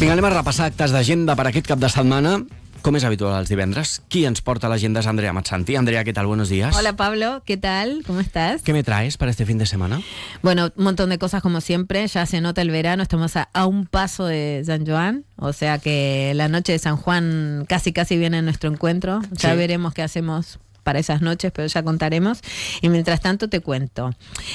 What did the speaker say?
Vinga, anem a repassar actes d'agenda per aquest cap de setmana. Com es habitual els divendres, ¿quién ens porta la agenda? Es Andrea Mazzanti. Andrea, ¿qué tal? Buenos días. Hola Pablo, ¿qué tal? ¿Cómo estás? ¿Qué me traes para este fin de semana? Bueno, un montón de cosas como siempre, ya se nota el verano, estamos a un paso de San Juan, o sea que la noche de San Juan casi viene nuestro encuentro, ya Sí. veremos qué hacemos para esas noches, pero ya contaremos. Y mientras tanto te cuento.